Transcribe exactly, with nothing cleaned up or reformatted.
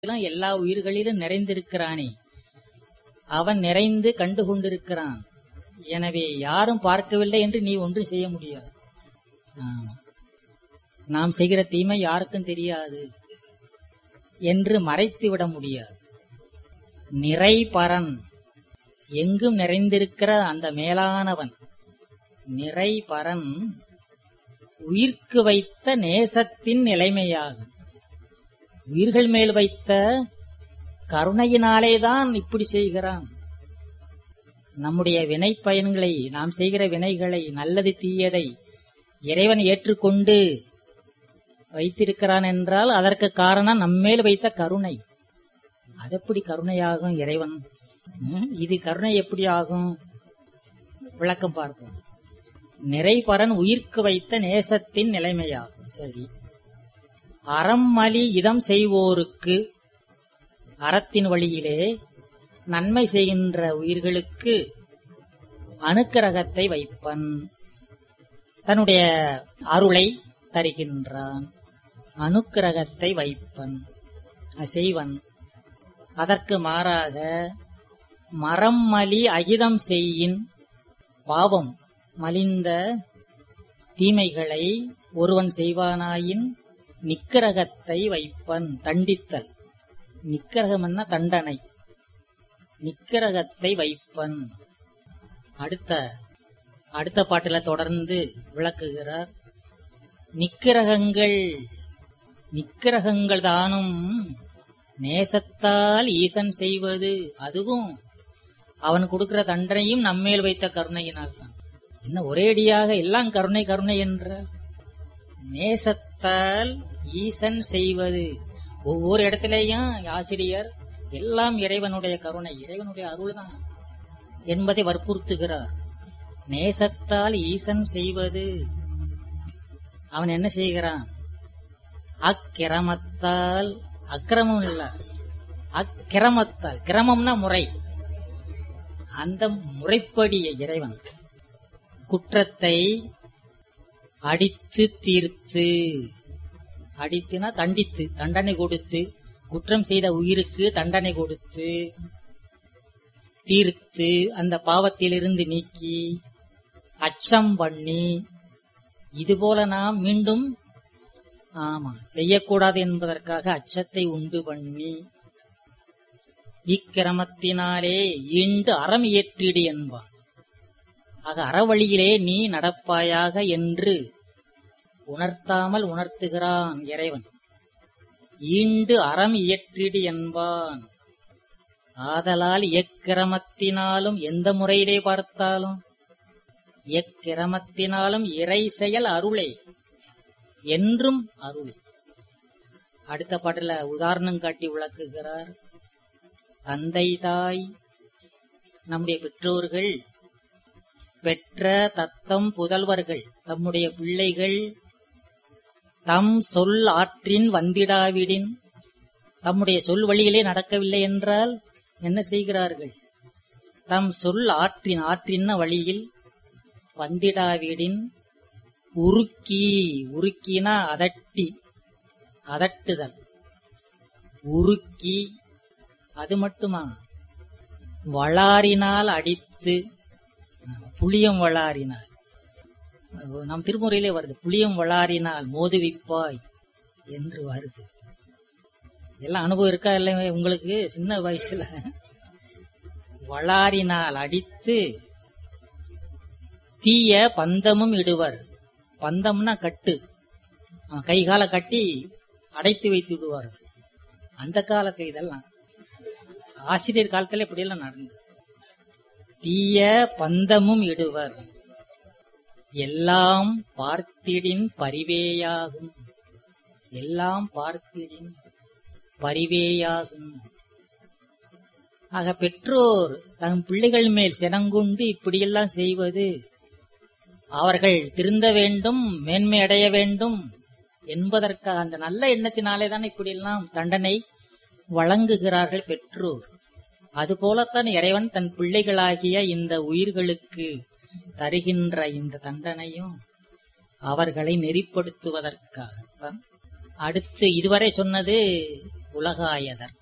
எல்லா உயிர்களிலும் நிறைந்திருக்கிறானே, அவன் நிறைந்து கண்டு கொண்டிருக்கிறான். எனவே யாரும் பார்க்கவில்லை என்று நீ ஒன்றும் செய்ய முடியாது. நாம் செய்கிற தீமை யாருக்கும் தெரியாது என்று மறைத்து விட முடியாது. நிறைபரன், எங்கும் நிறைந்திருக்கிற அந்த மேலானவன் நிறைபரன் உயிர்க்கு வைத்த நேசத்தின் நிலைமையாகும். உயிர்கள் மேல் வைத்த கருணையினாலேதான் இப்படி செய்கிறான். நம்முடைய வினை பயன்களை, நாம் செய்கிற வினைகளை, நல்லது தீயதை இறைவன் ஏற்றுக்கொண்டு வைத்திருக்கிறான் என்றால் அதற்கு காரணம் நம்மேல் வைத்த கருணை. அது எப்படி கருணையாகும் இறைவன்? இது கருணை எப்படி ஆகும்? விளக்கம் பார்ப்போம். நிறைபரன் உயிர்க்கு வைத்த நேசத்தின் நிலைமையாகும். சரி, அறம்மலி இதம் செய்வோருக்கு, அறத்தின் வழியிலே நன்மை செய்கின்ற உயிர்களுக்கு அனுக்கிரகத்தை வைப்பன், தன்னுடைய அருளை தருகின்றான். அனுக்கிரகத்தை வைப்பன் செய்வன். அதற்கு மாறாக மரம்மலி அகிதம் செய்யின், பாவம் மலிந்த தீமைகளை ஒருவன் செய்வானாயின் நிக்கிரகத்தை வைப்பன், தண்டித்தல். நிக்கிரகம் என்ன? தண்டனை. நிக்கிரகத்தை வைப்பன். அடுத்த அடுத்த பாட்டில தொடர்ந்து விளக்குகிறார். நிக்கிரகங்கள் நிக்கிரகங்கள் தானும் நேசத்தால் ஈசன் செய்வது, அதுவும் அவன் கொடுக்கிற தண்டனையும் நம்மேல் வைத்த கருணையினால் தான். என்ன ஒரேடியாக எல்லாம் கருணை கருணை என்ற? நேசத்தால் ஈசன் செய்வது. ஒவ்வொரு இடத்திலேயும் ஆசிரியர் எல்லாம் இறைவனுடைய கருணை, இறைவனுடைய அருள் தான் என்பதை வற்புறுத்துகிறார். நேசத்தால் ஈசன் செய்வது. அவன் என்ன செய்கிறான்? அக்கிரமத்தால், அக்கிரமம் இல்ல, அக்கிரமத்தால், கிரமம்னா முறை, அந்த முறைப்படிய இறைவன் குற்றத்தை அடித்து தீர்த்து, அடித்துனா தண்டித்து, தண்டனை கொடுத்து, குற்றம் செய்த உயிருக்கு தண்டனை கொடுத்து தீர்த்து, அந்த பாவத்திலிருந்து நீக்கி அச்சம் பண்ணி, இதுபோல நாம் மீண்டும் ஆமா செய்யக்கூடாது என்பதற்காக அச்சத்தை உண்டு பண்ணி, இக்கிரமத்தினாலே ஈண்டு அறம் இயற்றிடு என்பான். ஆக அறவழியிலே நீ நடப்பாயாக என்று உணர்த்தாமல் உணர்த்துகிறான் இறைவன். ஈண்டு அறம் இயற்றிடு என்பான். ஆதலால் எக்கிரமத்தினாலும், எந்த முறையிலே பார்த்தாலும் எக்கிரமத்தினாலும் இறை செயல் அருளே, என்றும் அருளே. அடுத்த பாட்டுல உதாரணம் காட்டி விளக்குகிறார். தந்தை தாய், நம்முடைய பெற்றோர்கள், பெற்ற தத்தம் புதல்வர்கள், தம்முடைய பிள்ளைகள் தம் சொல் ஆற்றின் வந்திடாவிடின், தம்முடைய சொல் வழியிலே நடக்கவில்லை என்றால் என்ன செய்கிறார்கள்? தம் சொல் ஆற்றின், ஆற்றின வழியில் வந்திடாவிடின் உருக்கி, உருக்கினா அதட்டி, அதட்டுதல், உருக்கி. அது மட்டுமா? வளாரினால் அடித்து, புளியம் வளாரினால், நம் திருமுறையிலே வருது, புளியம் வளாரினால் மோதுவிப்பாய் என்று வருது. எல்லாம் அனுபவம் இருக்கா இல்லை உங்களுக்கு? சின்ன வயசுல வளாரினால் அடித்து தீய பந்தமும் இடுவர். பந்தம்னா கட்டு, கைகால கட்டி அடைத்து வைத்து விடுவார்கள். அந்த காலத்தில் இதெல்லாம் ஆசிரியர் காலத்துல இப்படியெல்லாம் நடந்தது. தீய பந்தமும் இடுவர். எல்லாம் பார்த்திடின் பரிவேயாகும். எல்லாம் பார்த்திடின் பரிவேயாகும். ஆக பெற்றோர் தம் பிள்ளைகள் மேல் சினங்குண்டு இப்படியெல்லாம் செய்வது, அவர்கள் திருந்த வேண்டும், மேன்மை அடைய வேண்டும் என்பதற்காக, அந்த நல்ல எண்ணத்தினாலே தான் இப்படியெல்லாம் தண்டனை வழங்குகிறார்கள் பெற்றோர். அதுபோலத்தான் இறைவன் தன் பிள்ளைகளாகிய இந்த உயிர்களுக்கு தருகின்ற இந்த தண்டனையும் அவர்களை நெறிப்படுத்துவதற்காகத்தான். அடுத்து இதுவரை சொன்னது உலகாயதர்.